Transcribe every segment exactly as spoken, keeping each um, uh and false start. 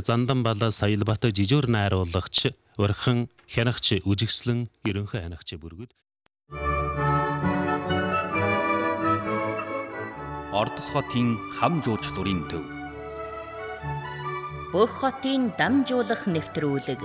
Зандан бала Саялбат жижүүр найруулагч, Урхан хянагч Үжигслэн ерөнхий хянагч бүргэд Ордос хотын хам жуучлалын төв. Бүх хотын дамжуулах нэвтрүүлэг.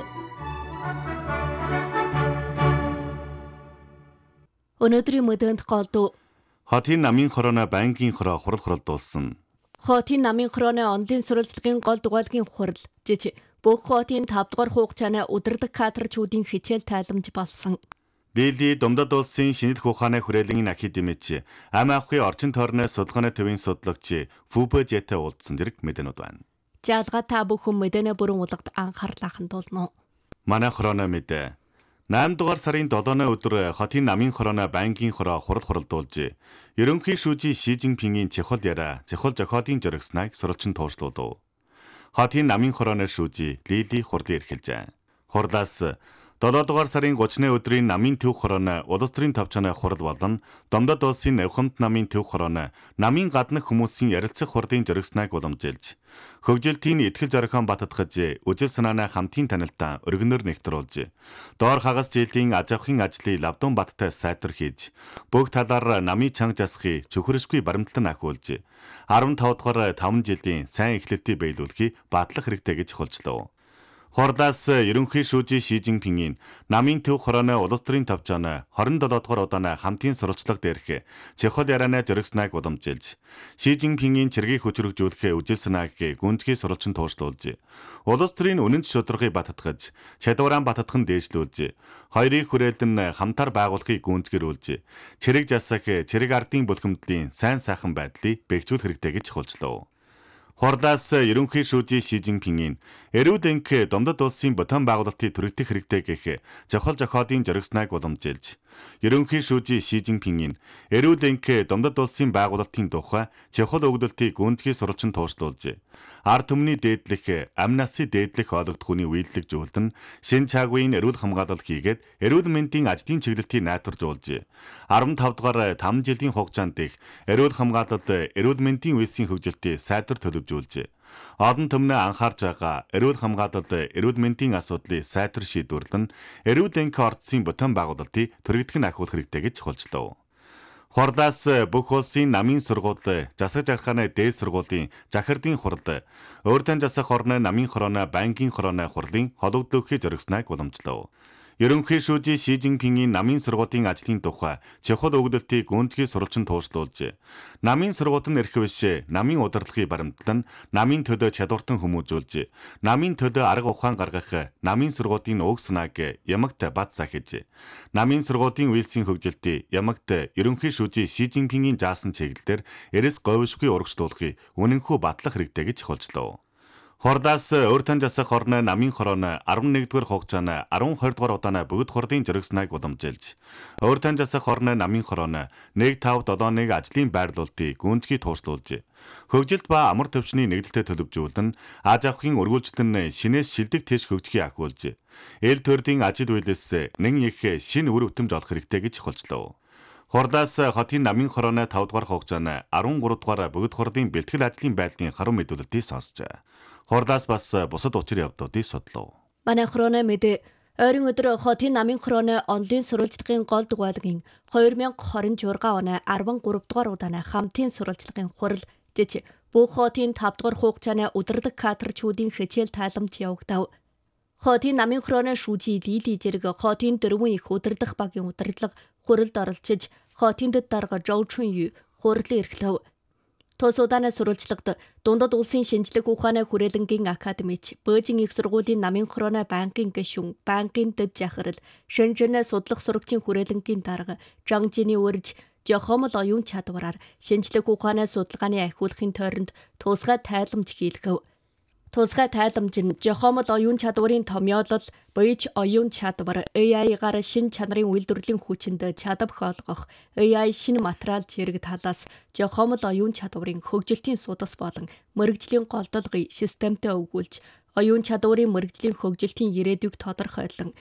Өнөөдрийн мэдээнд голдуу хотын намын хорооно банкийн хороо хурал хуралдуулсан. Хотын намын хорооны онлын сурвалжлагын гол дугаалгийн хурал жиж бүх хотын тав дугаар хугацааны удирдаг кадрчүүдийн хичээл тайламж болсон. Дели Домдод улсын шинэдэх ухааны хүрээлэнгийн академич ам авахын орчин тойрны судалгааны төвийн судлагч Фүбэжэтэй уулзсан зэрэг мэдээнүүд байна. Жаалга та бүхэн мэдэнэ бүрэн улагт анхаарлаа хандуулна. Манай хорооно мэдээ. найман дугаар сарын долооны өдөр хотын намын хорооно банкийн хороо хурал хуралдуулж, ерөнхий шүүжийн Ши Жинпингийн чухал яриа, чухал зохиолын журагсныг сурвалжин тууршлуулв. Хотын намын хорооны шүүжий Лили хурлын эрхэлжээ. Хурлаас долоо дугаар сарын гуравны өдрийн намын төв хорооно улс төрийн товчооны хурал болон Домдод улсын Навхамт намын төв хорооно намын гаднах хүмүүсийн ярилцах хурлын журагсныг уламжилж, хөгжилтийн итгэл зорихон баттгаж, үжил санааны хамтын танилтаа өргөнөөр нэгтрүүлж, доор хагас жилийн аж ахуйн ажлыг лавдун баттай сайтар хийж, бүх талаар намын чанга жасахыг чөхөршгүй баримтлан ахиулж, арван тав дугаар таван жилийн сайн эхлэлтийг биелүүлэхийг батлах хэрэгтэй гэж хулжлаа. Хурлаас ерөнхий шүүжийн Ши Жинпингийн намын төв хорооны улс төрийн товчооны хорин долоо дугаар удааны хамтын сурвалжлага дээрх чухал ярианы журагсныг уламжилж, Ши Жинпингийн цэргийг хүчрхэгжүүлэх үжил санааг гүнзгий сурвалжин тууршлуулж, улс төрийн үнэт шударгыг баттгаж, чадвараа баттгах нь дээшлүүлж, хоёрын хүрээлэн хамтаар байгуулахыг гүнзгэрүүлж, цэрэг жасах, цэрэг ардын бүлхэмдлийн сайн сайхан байдлыг бэхжүүлэх хэрэгтэй гэж хулжлаа. Хурлаас ерөнхий шүүжийн Ши Жинпингийн эрүүл энх Домдод улсын ботон байгуулалтыг түрэгдэх хэрэгтэй гэх зохиол зохиолын журагсныг уламжилж, ерөнхий шүүжийн Ши Жинпингийн эрүүл энх Домдод улсын байгуулалтын тухай чухал өгүүлэлтийг гүнзгий сурвалжин тууршлуулж, ард түмний дээдлэх, амь насын дээдлэх ойлгох хүний үйлдэлийг зөвлөн шин чаагийн эрүүл хамгаалал хийгээд эрүүл мэндийн ажлын чиглэлтийг найдваржуулж, арван тав дугаар таван жилийн хугацаанд их эрүүл хамгаалалд эрүүл мэндийн үйлсийн хөгжилтийг сайдар төлөвлөж, олон түмнээ анхаарч байгаа эрүүл хамгаалалд эрүүл мэндийн асуудлыг сайтар шийдвэрлэн эрүүл энх ордсын ботон байгуулалтыг түрэгдэх нь ахиулах хэрэгтэй гэж хулжлаа. Хурлаас бүх улсын намын сургууль, засаг жархааны дээд сургуулийн захирдын хурал, өөртөө засах орны намын хорооно банкийн хорооны хурлын холбогдлохын журагсныг уламжлав. Ерөнхий шүүжийн Ши Жинпингийн намын сургуулийн ажлын тухай чухал өгүүлэлтийг гүнзгий сурвалжин тууршлуулж, намын сургууль нь эрх биш, намын удирдлагыг баримтлан, намын төдөө чадвартан хүмүүжүүлж, намын төдөө арга ухаан гаргах, намын сургуулийн уг санааг ямагт бат сахиж, намын сургуулийн үйлсийн хөгжилтийг ямагт ерөнхий шүүжийн Ши Жинпингийн заасан чиглэлээр эрэс говьшгүй урагшлуулахыг үнэнхүү батлах хэрэгтэй гэж хулжлаа. Хурлаас өөртөө засах орны намын хорооно арван нэгдүгээр хугацааны арван хоёр дугаар удааны бүгд хурлын журагсныг уламжилж, өөртөө засах орны намын хорооно нэг тав долооныг ажлын байрлуулалтыг гүнзгий тууршлуулж, хөгжилт ба амар төвчний нэгдэлтэд төлөвжүүлэн аж ахуйн үргэлжлэн шинээс шилдэг тэш хөгжихийг ахиулж, эл төрлийн ажил үйлээс нэн их шинэ үр өтөмж олох хэрэгтэй гэж хулжлаа. Хурлаас хотын намын хорооны тав дугаар хугацааны арван гурав дугаар бүгд хурлын бэлтгэл ажлын байдлын харин мэдүүлэлтийг сонссоо. Хурлаас бас бусад учир явдлуудыг судлав. Манай хорооно мэдээ ойрын өдөр хотын намын хорооны онлын сурвалжлагын гол дугаалгийн две тысячи двадцать шесть оны арван гурав дугаар удааны хамтын сурвалжлагын хурал жиж бүх хотын тав дугаар хугацааны удирдаг кадрчүүдийн хичээл тайламж явагдав. Хотын намын хорооны шүүжийн Лили зэрэг хотын дөрвөн их удирдах багийн удирдлага хуралд оролцож, хотын дэд дарга Жоо Чун Ю хурлын эрхлэв. Тус удааны сурвалжлагад Дундад улсын шинжлэх ухааны хүрээлэнгийн академич, Бээжин их сургуулийн намын хорооны банкын гишүүн, банкын дэд захирал, Шэньчжэнэ судлах сурагчийн хүрээлэнгийн дарга Жан Жиний урьж, жохомол оюун чадвараар шинжлэх ухааны судалгааны ахиулахын тойронд тусгай тайламж хийлгэв. Тусгай тайламж нь жохомол оюун чадварын томьёолол, бийж оюун чадвар, А I-гаар шин чанарын үйлдвэрлэлийн хүчинд чадвар олгох, А I шин материал зэрэг талаас жохомол оюун чадварын хөгжилтийн судас болон мэргэжлийн голдолгыг системтэй өгүүлж, оюун чадварын мэргэжлийн хөгжилтийн ирээдүйг тодорхойлон,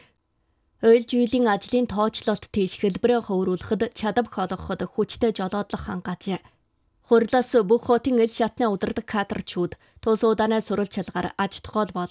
ойл жилийн ажлын тооцоололт тийш хэлбэрээ хөврүүлэхэд чадвар олгоход хүчтэй жолоодлого хангаажээ. Хурлаас бүх хотын эл шатны удирдаг кадрчүүд тус удааны сурвалжлагаар аж тухай бол